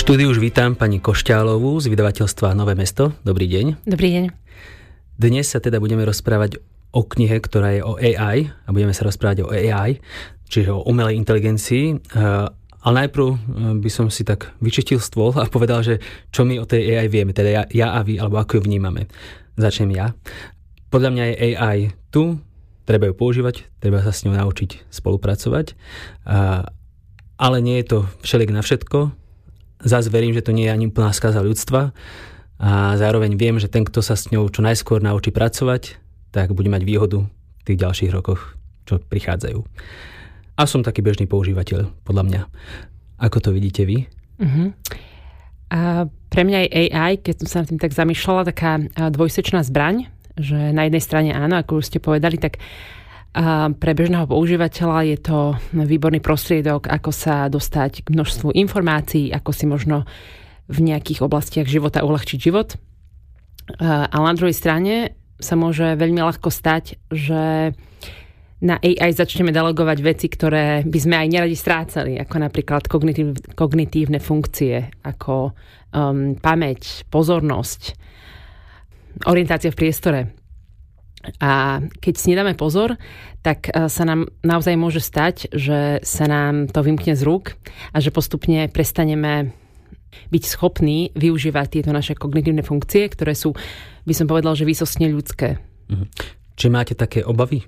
štúdiu už vítam pani Košťálovú z vydavateľstva Nové mesto. Dobrý deň. Dobrý deň. Dnes sa teda budeme rozprávať o knihe, ktorá je o AI a budeme sa rozprávať o AI, čiže o umelej inteligencii. Ale najprv by som si tak vyčistil stôl a povedal, že čo my o tej AI vieme, teda ja a vy, alebo ako ju vnímame. Začnem ja. Podľa mňa je AI tu, treba ju používať, treba sa s ňou naučiť spolupracovať, ale nie je to všeliek na všetko. Zas verím, že to nie je ani úplná skaza ľudstva a zároveň viem, že ten, kto sa s ňou čo najskôr naučí pracovať, tak bude mať výhodu v tých ďalších rokoch, čo prichádzajú. A som taký bežný používateľ, podľa mňa. Ako to vidíte vy? Uh-huh. A pre mňa je AI, keď som sa nad tým tak zamýšľala, taká dvojsečná zbraň, že na jednej strane áno, ako už ste povedali, tak pre bežného používateľa je to výborný prostriedok, ako sa dostať k množstvu informácií, ako si možno v nejakých oblastiach života uľahčiť život. Ale na druhej strane sa môže veľmi ľahko stať, že na AI začneme delegovať veci, ktoré by sme aj neradi strácali, ako napríklad kognitívne funkcie, ako pamäť, pozornosť, orientácia v priestore. A keď si nedáme pozor, tak sa nám naozaj môže stať, že sa nám to vymkne z rúk a že postupne prestaneme byť schopní využívať tieto naše kognitívne funkcie, ktoré sú, by som povedal, že výsostne ľudské. Či máte také obavy?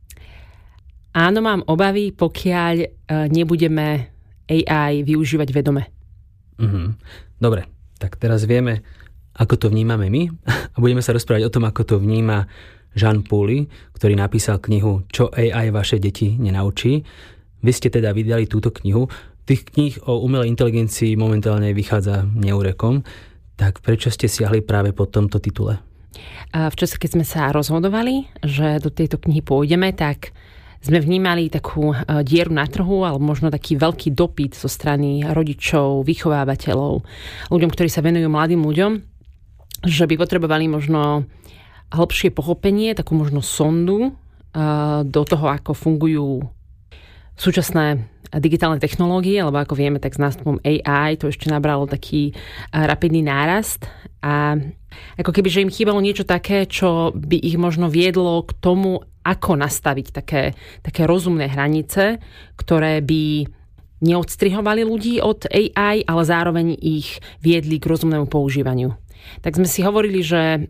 Áno, mám obavy, pokiaľ nebudeme AI využívať vedome. Dobre, tak teraz vieme, ako to vnímame my a budeme sa rozprávať o tom, ako to vníma Jean Pauli, ktorý napísal knihu Čo AI vaše deti nenaučí. Vy ste teda vydali túto knihu. Tých kníh o umelej inteligencii momentálne vychádza neúrekom. Tak prečo ste siahli práve po tomto titule? V čase, keď sme sa rozhodovali, že do tejto knihy pôjdeme, tak sme vnímali takú dieru na trhu, alebo možno taký veľký dopyt zo strany rodičov, vychovávateľov, ľuďom, ktorí sa venujú mladým ľuďom, že by potrebovali možno hĺbšie pochopenie, takú možno sondu do toho, ako fungujú súčasné digitálne technológie, alebo ako vieme, tak s nástupom AI to ešte nabralo taký rapidný nárast a ako keby, že im chýbalo niečo také, čo by ich možno viedlo k tomu, ako nastaviť také rozumné hranice, ktoré by neodstrihovali ľudí od AI, ale zároveň ich viedli k rozumnému používaniu. Tak sme si hovorili, že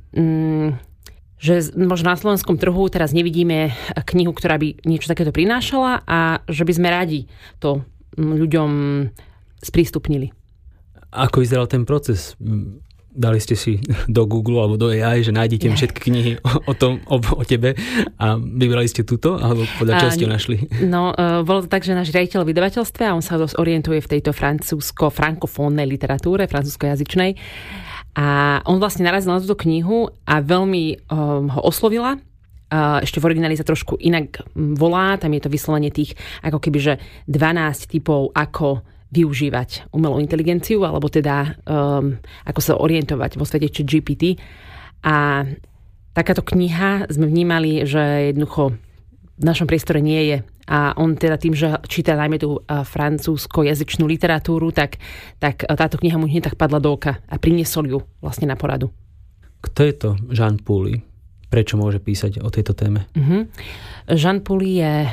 možno na slovenskom trhu teraz nevidíme knihu, ktorá by niečo takéto prinášala a že by sme radi to ľuďom sprístupnili. Ako vyzeral ten proces? Dali ste si do Google alebo do AI, že nájdete všetky knihy o tebe a vybrali ste túto? Alebo podľa čoho ste našli? No, bolo to tak, že náš riaditeľ v vydavateľstve, a on sa dosť orientuje v tejto frankofónnej literatúre, francúzskojazyčnej. A on vlastne narazil na túto knihu a veľmi ho oslovila. Ešte v origináli sa trošku inak volá, tam je to vyslovene tých ako keby, že 12 typov, ako využívať umelú inteligenciu, alebo teda ako sa orientovať vo svete ChatGPT. A takáto kniha sme vnímali, že jednoducho v našom priestore nie je. A on teda tým, že číta najmä tú francúzskojazyčnú literatúru, tak táto kniha mu hneď tak padla do oka a priniesol ju vlastne na poradu. Kto je to Jean Pauli? Prečo môže písať o tejto téme? Jean Pauli je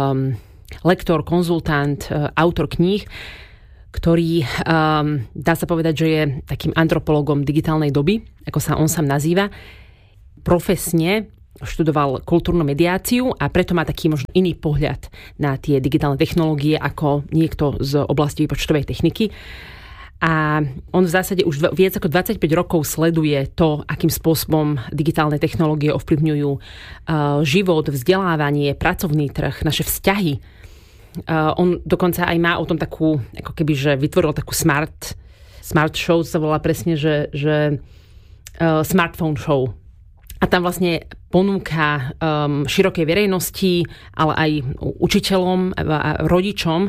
lektor, konzultant, autor kníh, ktorý dá sa povedať, že je takým antropologom digitálnej doby, ako sa on sám nazýva. Profesne študoval kultúrnu mediáciu a preto má taký možno iný pohľad na tie digitálne technológie ako niekto z oblasti výpočtovej techniky. A on v zásade už viac ako 25 rokov sleduje to, akým spôsobom digitálne technológie ovplyvňujú život, vzdelávanie, pracovný trh, naše vzťahy. On dokonca aj má o tom takú, ako keby, že vytvoril takú smart show, sa volá presne, že smartphone show. A tam vlastne ponúka širokej verejnosti, ale aj učiteľom a rodičom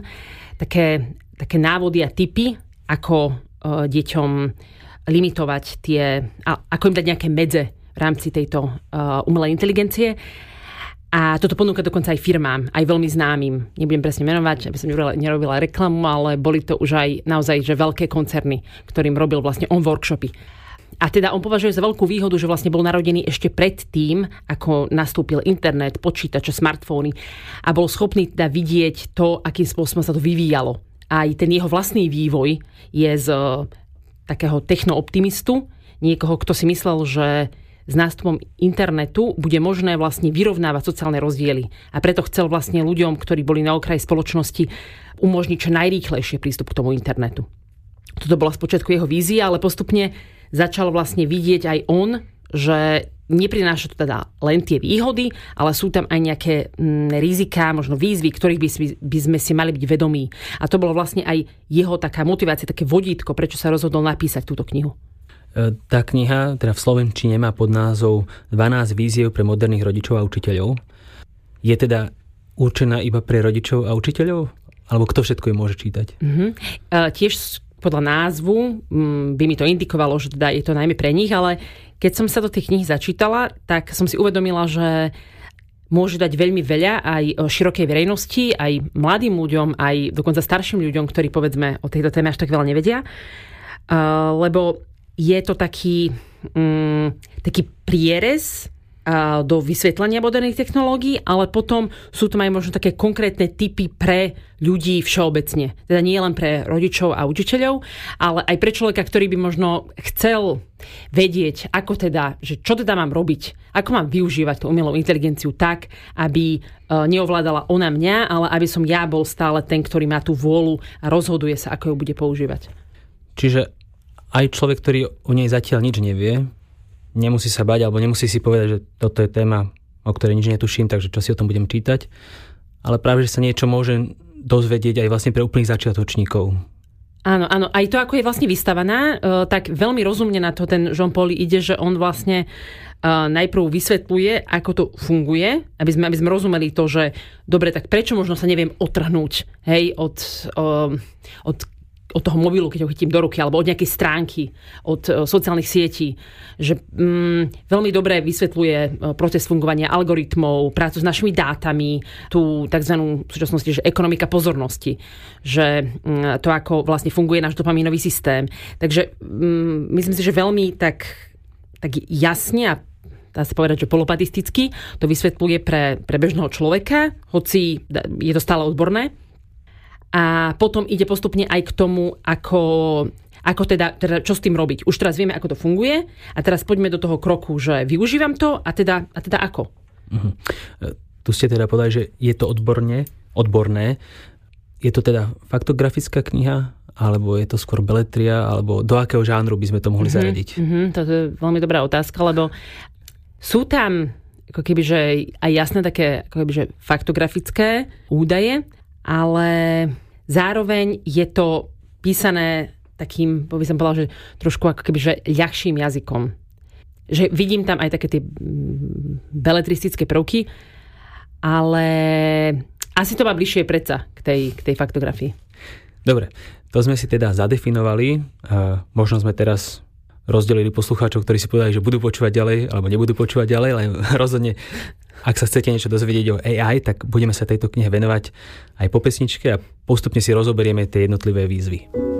také návody a tipy, ako deťom limitovať ako im dať nejaké medze v rámci tejto umelej inteligencie. A toto ponúka dokonca aj firmám, aj veľmi známym. Nebudem presne menovať, aby som nerobila reklamu, ale boli to už aj naozaj že veľké koncerny, ktorým robil vlastne on workshopy. A teda on považuje za veľkú výhodu, že vlastne bol narodený ešte pred tým, ako nastúpil internet, počítače, smartfóny a bol schopný teda vidieť to, akým spôsobom sa to vyvíjalo. Aj ten jeho vlastný vývoj je z takého technooptimistu, niekoho, kto si myslel, že s nástupom internetu bude možné vlastne vyrovnávať sociálne rozdiely. A preto chcel vlastne ľuďom, ktorí boli na okraji spoločnosti, umožniť čo najrýchlejšie prístup k tomu internetu. Toto bola spočiatku jeho vízia, ale postupne začal vlastne vidieť aj on, že neprináša to teda len tie výhody, ale sú tam aj nejaké riziká, možno výzvy, ktorých by sme si mali byť vedomí. A to bolo vlastne aj jeho taká motivácia, také vodítko, prečo sa rozhodol napísať túto knihu. Tá kniha teda v slovenčine má pod názov 12 víziev pre moderných rodičov a učiteľov. Je teda určená iba pre rodičov a učiteľov? Alebo kto všetko ju môže čítať? Tiež podľa názvu by mi to indikovalo, že teda je to najmä pre nich, ale keď som sa do tej knihy začítala, tak som si uvedomila, že môže dať veľmi veľa aj širokej verejnosti, aj mladým ľuďom, aj dokonca starším ľuďom, ktorí povedzme o tejto téme až tak veľa nevedia. Lebo je to taký prierez do vysvetlenia moderných technológií, ale potom sú tam aj možno také konkrétne tipy pre ľudí všeobecne. Teda nie len pre rodičov a učiteľov, ale aj pre človeka, ktorý by možno chcel vedieť, ako teda, že čo teda mám robiť, ako mám využívať tú umelú inteligenciu tak, aby neovládala ona mňa, ale aby som ja bol stále ten, ktorý má tú vôľu a rozhoduje sa, ako ju bude používať. Čiže aj človek, ktorý o nej zatiaľ nič nevie, nemusí sa bať, alebo nemusí si povedať, že toto je téma, o ktorej nič netuším, takže čo si o tom budem čítať. Ale práve, že sa niečo môže dozvedieť aj vlastne pre úplných začiatočníkov. Áno, aj to, ako je vlastne vystavaná, tak veľmi rozumne na to ten Jean-Paul ide, že on vlastne najprv vysvetľuje, ako to funguje, aby sme rozumeli to, že dobre, tak prečo možno sa neviem otrhnúť, hej, od toho mobilu, keď ho chytím do ruky, alebo od nejakej stránky, od sociálnych sietí. Že veľmi dobre vysvetľuje proces fungovania algoritmov, prácu s našimi dátami, tú takzvanú v súčasnosti, že ekonomika pozornosti, že to, ako vlastne funguje náš dopamínový systém. Takže myslím si, že veľmi tak jasne a dá sa povedať, že polopatisticky to vysvetľuje pre bežného človeka, hoci je to stále odborné. A potom ide postupne aj k tomu, ako teda čo s tým robiť. Už teraz vieme, ako to funguje a teraz poďme do toho kroku, že využívam to a teda ako. Tu ste teda povedali, že je to odborné. Je to teda faktografická kniha, alebo je to skôr beletria, alebo do akého žánru by sme to mohli zaradiť? Toto je veľmi dobrá otázka, lebo sú tam ako kebyže aj jasné také ako kebyže faktografické údaje, ale zároveň je to písané takým, by som povedala, že trošku ako keby, že ľahším jazykom. Že vidím tam aj také tie beletristické prvky, ale asi to má bližšie predsa k tej faktografii. Dobre, to sme si teda zadefinovali. Možno sme teraz rozdelili poslucháčov, ktorí si povedali, že budú počúvať ďalej, alebo nebudú počúvať ďalej, ale rozhodne, ak sa chcete niečo dozvedieť o AI, tak budeme sa tejto knihe venovať aj po pesničke a postupne si rozoberieme tie jednotlivé výzvy.